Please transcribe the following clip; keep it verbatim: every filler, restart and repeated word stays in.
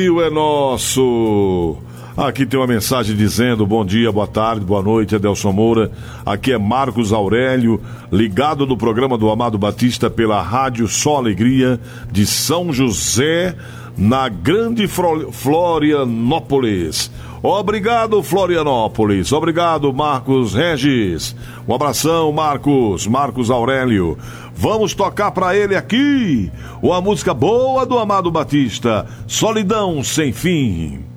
É nosso. Aqui tem uma mensagem dizendo: bom dia, boa tarde, boa noite, Adelson Moura. Aqui é Marcos Aurélio, ligado no programa do Amado Batista pela Rádio Só Alegria de São José, na Grande Florianópolis. Obrigado, Florianópolis. Obrigado, Marcos Regis. Um abração, Marcos. Marcos Aurélio. Vamos tocar pra ele aqui uma música boa do Amado Batista, Solidão Sem Fim.